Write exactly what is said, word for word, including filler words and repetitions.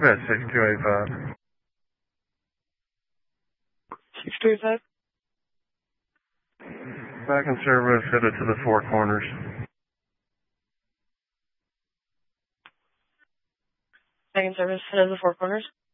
Corvette, six two eight five. six two eight five? Back in service, headed to the Four Corners. Back in service, headed to the Four Corners?